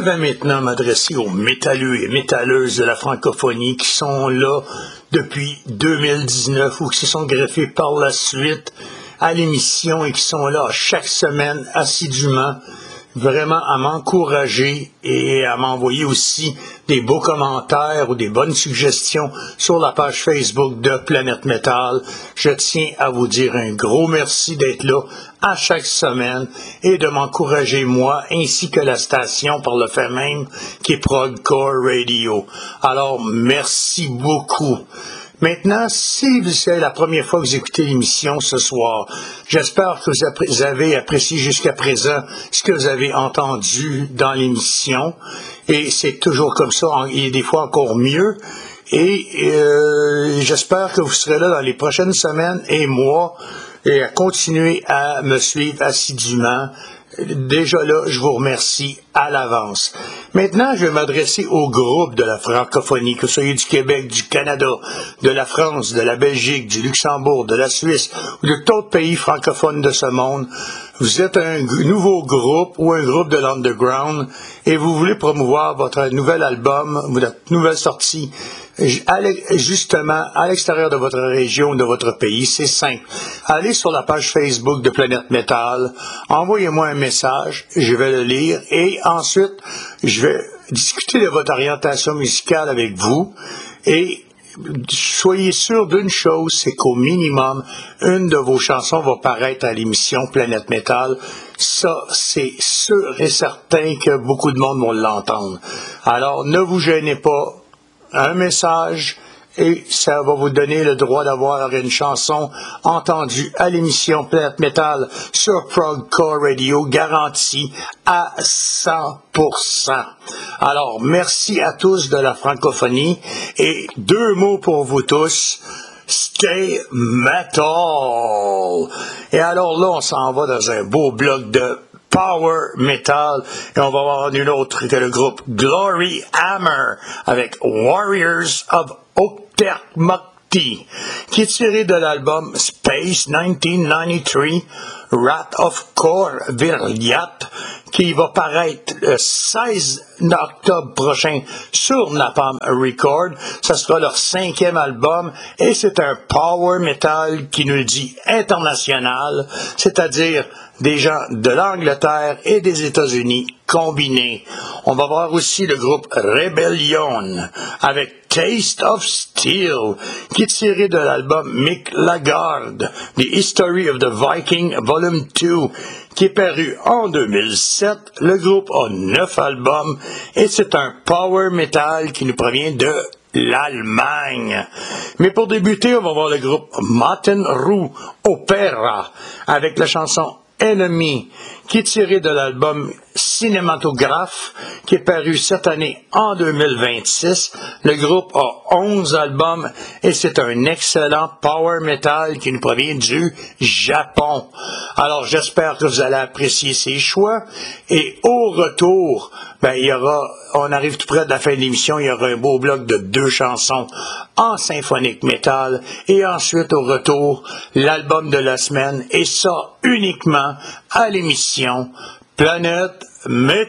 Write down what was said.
vais maintenant m'adresser aux métalleux et métalleuses de la francophonie qui sont là depuis 2019 ou qui se sont greffés par la suite à l'émission et qui sont là chaque semaine assidûment, vraiment à m'encourager et à m'envoyer aussi des beaux commentaires ou des bonnes suggestions sur la page Facebook de Planète Métal. Je tiens à vous dire un gros merci d'être là à chaque semaine et de m'encourager moi ainsi que la station par le fait même qui est Progcore Radio. Alors, merci beaucoup. Maintenant, si c'est la première fois que vous écoutez l'émission ce soir, j'espère que vous avez apprécié jusqu'à présent ce que vous avez entendu dans l'émission. Et c'est toujours comme ça, et des fois encore mieux. Et j'espère que vous serez là dans les prochaines semaines et mois et à continuer à me suivre assidûment. Déjà là, je vous remercie à l'avance. Maintenant, je vais m'adresser au groupe de la francophonie, que vous soyez du Québec, du Canada, de la France, de la Belgique, du Luxembourg, de la Suisse ou de d'autres pays francophones de ce monde. Vous êtes un nouveau groupe ou un groupe de l'underground et vous voulez promouvoir votre nouvel album, votre nouvelle sortie, justement à l'extérieur de votre région, de votre pays. C'est simple. Allez sur la page Facebook de Planète Métal, envoyez-moi un message, je vais le lire et ensuite, je vais discuter de votre orientation musicale avec vous et soyez sûr d'une chose, c'est qu'au minimum, une de vos chansons va paraître à l'émission Planète Métal. Ça, c'est sûr et certain que beaucoup de monde vont l'entendre. Alors, ne vous gênez pas. Un message et ça va vous donner le droit d'avoir une chanson entendue à l'émission Planète Métal sur Progcore Radio, garantie à 100%. Alors, merci à tous de la francophonie et 2 mots pour vous tous. Stay metal! Et alors là, on s'en va dans un beau bloc de Power Metal et on va voir une autre que le groupe Glory Hammer avec Warriors of Oktermakti qui est tiré de l'album Space 1993 Wrath of Corviriat qui va paraître le 16 octobre prochain sur Napalm Records. Ça sera leur 5e album et c'est un power metal qui nous le dit international, c'est-à-dire des gens de l'Angleterre et des États-Unis combinés. On va voir aussi le groupe Rebellion avec Taste of Steel qui est tiré de l'album Mick Lagarde, The History of the Viking Volume 2 qui est paru en 2007. Le groupe a 9 albums et c'est un power metal qui nous provient de l'Allemagne. Mais pour débuter, on va voir le groupe Mattenroux Opera avec la chanson Enemy, qui est tiré de l'album Cinématographe, qui est paru cette année en 2026. Le groupe a 11 albums et c'est un excellent power metal qui nous provient du Japon. Alors j'espère que vous allez apprécier ces choix et au retour, on arrive tout près de la fin de l'émission, il y aura un beau bloc de 2 chansons en symphonique métal et ensuite au retour, l'album de la semaine et ça uniquement à l'émission Planète Métal.